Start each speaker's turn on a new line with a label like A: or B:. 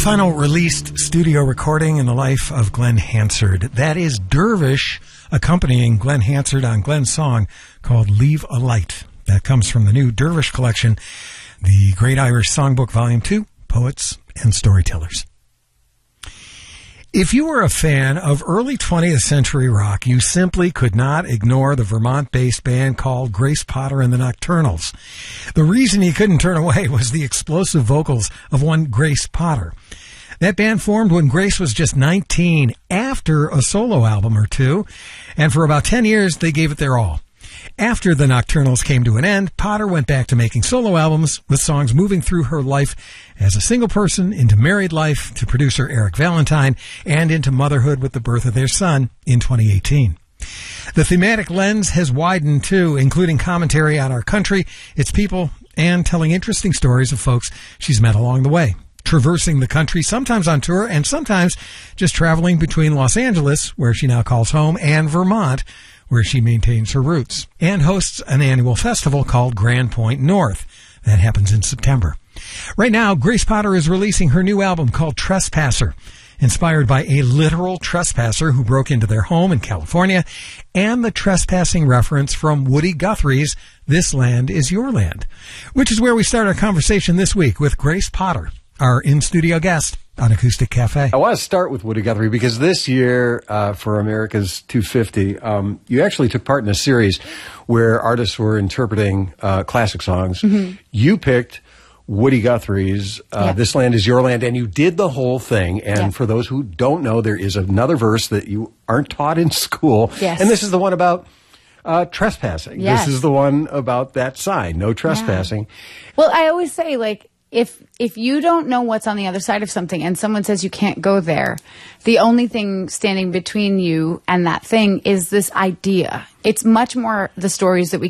A: final released studio recording in the life of Glen Hansard. That is Dervish accompanying Glen Hansard on Glen's song called Leave a Light. That comes from the new Dervish collection, the Great Irish Songbook Volume 2, Poets and Storytellers. If you were a fan of early 20th century rock, you simply could not ignore the Vermont-based band called Grace Potter and the Nocturnals. The reason you couldn't turn away was the explosive vocals of one Grace Potter. That band formed when Grace was just 19, after a solo album or two, and for about 10 years they gave it their all. After the Nocturnals came to an end, Potter went back to making solo albums with songs moving through her life as a single person, into married life to producer Eric Valentine, and into motherhood with the birth of their son in 2018. The thematic lens has widened too, including commentary on our country, its people, and telling interesting stories of folks she's met along the way, traversing the country, sometimes on tour and sometimes just traveling between Los Angeles, where she now calls home, and Vermont, where she maintains her roots, and hosts an annual festival called Grand Point North. That happens in September. Right now, Grace Potter is releasing her new album called Trespasser, inspired by a literal trespasser who broke into their home in California, and the trespassing reference from Woody Guthrie's This Land Is Your Land, which is where we start our conversation this week with Grace Potter, our in-studio guest on Acoustic Cafe.
B: I want to start with Woody Guthrie because this year, for America's 250, you actually took part in a series where artists were interpreting classic songs. Mm-hmm. You picked Woody Guthrie's This Land Is Your Land, and you did the whole thing. And for those who don't know, there is another verse that you aren't taught in school.
C: Yes.
B: And this is the one about trespassing.
C: Yes.
B: This is the one about that sign, no trespassing.
C: Yeah. Well, I always say, like, if you don't know what's on the other side of something and someone says you can't go there, the only thing standing between you and that thing is this idea. It's much more the stories that we